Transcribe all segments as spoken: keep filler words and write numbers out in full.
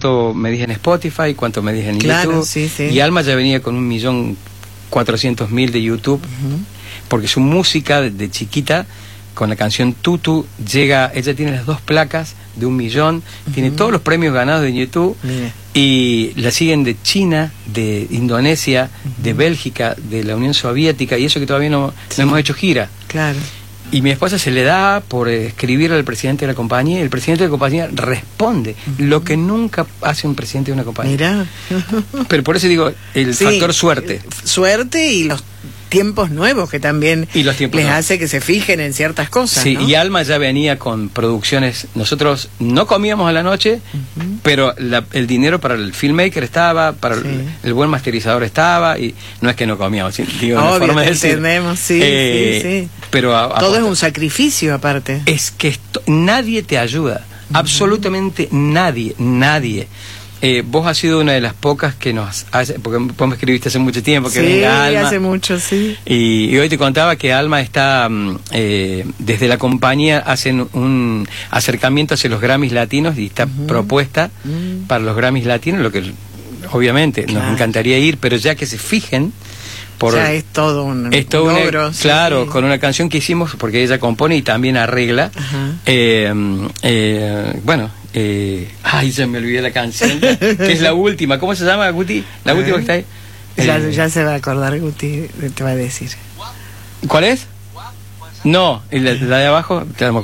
cuánto medís en Spotify, cuánto medís en Claro, YouTube. sí, sí. Y Alma ya venía con un millón cuatrocientos mil de YouTube, uh-huh. porque su música de, de chiquita, con la canción Tutu, llega, ella tiene las dos placas de un millón, uh-huh. tiene todos los premios ganados de YouTube, Mira. y la siguen de China, de Indonesia, uh-huh. de Bélgica, de la Unión Soviética, y eso que todavía no, sí. no hemos hecho gira. Claro. Y mi esposa se le da por escribirle al presidente de la compañía, y el presidente de la compañía responde, uh-huh. lo que nunca hace un presidente de una compañía. Mira. Pero por eso digo, el sí, factor suerte. Suerte y los tiempos nuevos que también y los tiempos les nuevos. hace que se fijen en ciertas cosas. Sí, ¿no? y Alma ya venía con producciones. Nosotros no comíamos a la noche, uh-huh. pero la, el dinero para el filmmaker estaba, para sí. el, el buen masterizador estaba, y no es que no comíamos, digo, obvio, forma de decir, entendemos, sí, eh, sí, sí. Pero a, a todo es un sacrificio aparte. Es que esto, nadie te ayuda, uh-huh. absolutamente nadie, nadie. Eh, vos has sido una de las pocas que nos hace, porque vos me escribiste hace mucho tiempo que sí, venga Alma. hace mucho, sí. Y, y hoy te contaba que Alma está, eh, desde la compañía hacen un acercamiento hacia los Grammys latinos y está uh-huh. propuesta uh-huh. para los Grammys latinos, lo que obviamente claro. nos encantaría ir, pero ya que se fijen. Por, ya es todo un es todo logro. Una, claro, sí. con una canción que hicimos, porque ella compone y también arregla. Uh-huh. eh, eh, bueno, eh, ay, ya me olvidé la canción, que es la última. ¿Cómo se llama, Guti? La uh-huh. última que está ahí. Ya, eh, ya se va a acordar, Guti, te va a decir. ¿Cuál es? No, la, la de abajo.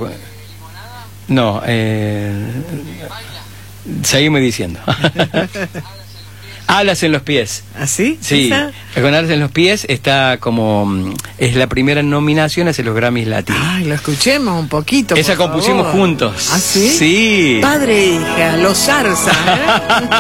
No, eh, seguime diciendo. Alas en los pies. ¿Así? Sí, ¿esa? Con Alas en los pies está como... Es la primera nominación hacia los Grammys latinos. Ay, lo escuchemos un poquito. Esa por compusimos favor. juntos. ¿Ah, sí? Sí. Padre e hija, los Zarza, ¿eh?